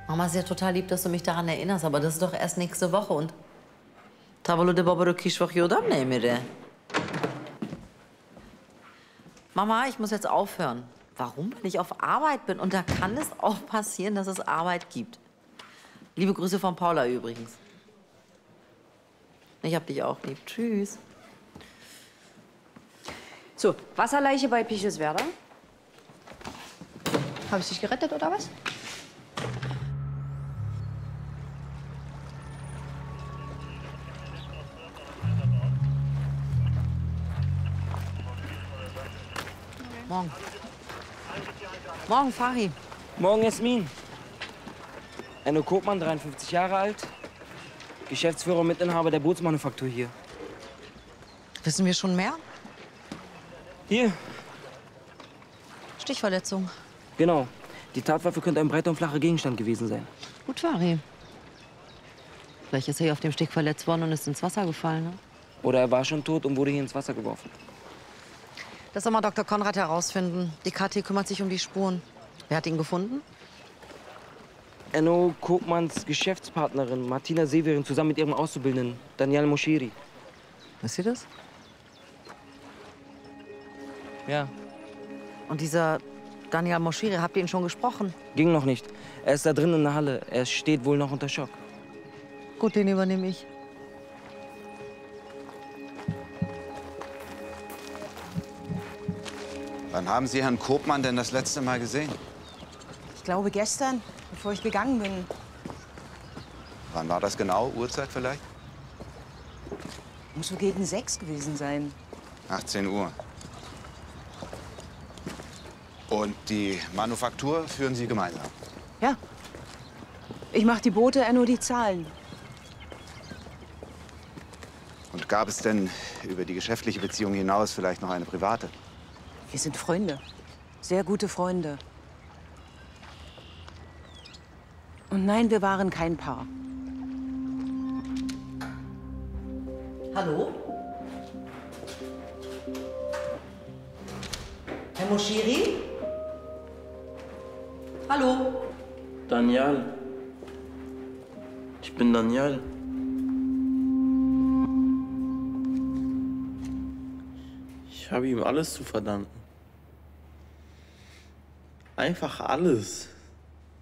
Mama, ist ja total lieb, dass du mich daran erinnerst, aber das ist doch erst nächste Woche und... تولد بابا رو کیش وقت یادم نمیره. Mama, ich muss jetzt aufhören. Warum? Weil ich auf Arbeit bin. Und da kann es auch passieren, dass es Arbeit gibt. Liebe Grüße von Paula übrigens. Ich hab dich auch lieb. Tschüss. So, Wasserleiche bei Pichelswerder. Habe ich dich gerettet, oder was? Morgen. Morgen, Fari. Morgen, Jasmin. Enno Kopmann, 53 Jahre alt. Geschäftsführer und Mitinhaber der Bootsmanufaktur hier. Wissen wir schon mehr? Hier. Stichverletzung. Genau. Die Tatwaffe könnte ein breiter und flacher Gegenstand gewesen sein. Gut, Fari. Vielleicht ist er hier auf dem Stich verletzt worden und ist ins Wasser gefallen, ne? Oder er war schon tot und wurde hier ins Wasser geworfen. Das soll mal Dr. Konrad herausfinden. Die KT kümmert sich um die Spuren. Wer hat ihn gefunden? Enno Kopmanns Geschäftspartnerin Martina Severin zusammen mit ihrem Auszubildenden Daniel Moschiri. Wisst ihr das? Ja. Und dieser Daniel Moschiri, habt ihr ihn schon gesprochen? Ging noch nicht. Er ist da drin in der Halle. Er steht wohl noch unter Schock. Gut, den übernehme ich. Wann haben Sie Herrn Kopmann denn das letzte Mal gesehen? Ich glaube gestern, bevor ich gegangen bin. Wann war das genau? Uhrzeit vielleicht? Muss so gegen 6 gewesen sein. 18 Uhr. Und die Manufaktur führen Sie gemeinsam? Ja. Ich mache die Boote, er nur die Zahlen. Und gab es denn über die geschäftliche Beziehung hinaus vielleicht noch eine private? Wir sind Freunde. Sehr gute Freunde. Und nein, wir waren kein Paar. Hallo? Herr Moschiri? Hallo? Daniel. Ich bin Daniel. Ich habe ihm alles zu verdanken. Einfach alles.